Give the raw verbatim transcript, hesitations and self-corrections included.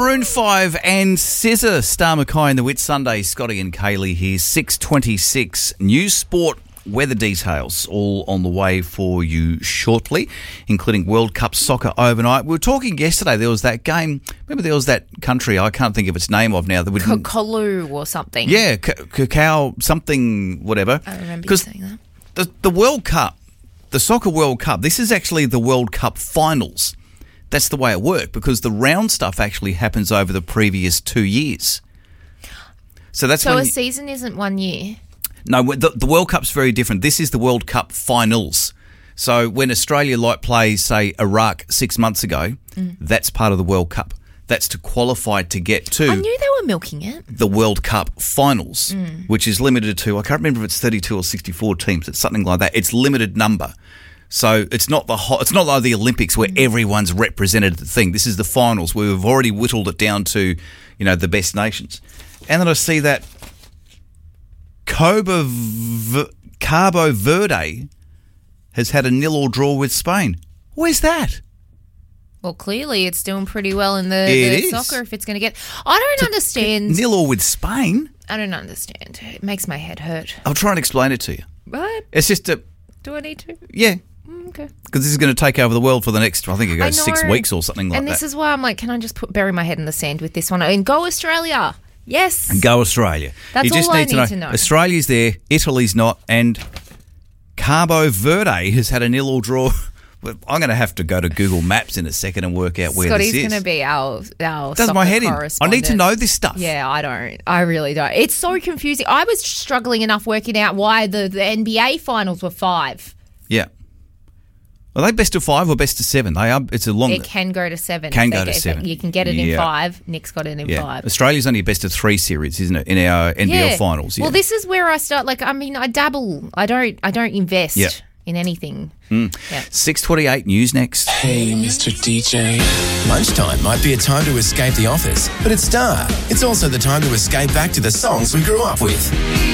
Maroon five and Scissor, Star Mackay and the Whitsunday. Scotty and Kaylee here, six twenty-six. News, sport, weather details all on the way for you shortly, including World Cup soccer overnight. We were talking yesterday, there was that game, remember there was that country, I can't think of its name of now. That we didn't, Kakolu or something. Yeah, c- cacao something, whatever. I remember you saying that. The, the World Cup, the Soccer World Cup, this is actually the World Cup finals. That's the way it worked, because the round stuff actually happens over the previous two years. So that's So when a you, season isn't one year? no, the, the World Cup's very different. This is the World Cup finals. So when Australia like plays, say, Iraq six months ago, mm. that's part of the World Cup. That's to qualify to get to I knew they were milking it. the World Cup finals, Mm. which is limited to, I can't remember if it's thirty-two or sixty-four teams. It's something like that. It's limited number. So it's not the hot, it's not like the Olympics where mm. everyone's represented the thing. This is the finals where we've already whittled it down to, you know, the best nations. And then I see that Cabo, v- Cabo Verde has had a nil-all draw with Spain. Where's that? Well, clearly it's doing pretty well in the, It the is. soccer if it's going to get... I don't understand. Nil-all with Spain? I don't understand. It makes my head hurt. I'll try and explain it to you. Right? It's just a... Do I need to? Yeah. Mm, okay. Because this is going to take over the world for the next, I think it I goes six know. weeks or something like And that. this is why I'm like, can I just put bury my head in the sand with this one? And go Australia. Yes. And go Australia. That's you just all I need to know, need to know. Australia's there, Italy's not, and Cabo Verde has had a nil-all draw. Well, I'm going to have to go to Google Maps in a second and work out where Scotty's this is. going to be our, our Does soccer my head in. I correspondent. need to know this stuff. Yeah, I don't. I really don't. It's so confusing. I was struggling enough working out why the, the N B A finals were five. Yeah. Are they best of five or best of seven? They are. It's a long. It can go to seven. Can if go they to get- seven. You can get it in Yeah. five. Nick's got it in yeah. five. Australia's only a best of three series, isn't it? In our N B L Yeah. finals. Yeah. Well, this is where I start. Like, I mean, I dabble. I don't. I don't invest Yeah. in anything. Mm. Yeah. six twenty-eight news next. Hey, Mister D J. Lunchtime might be a time to escape the office, but at Star, it's also the time to escape back to the songs we grew up with.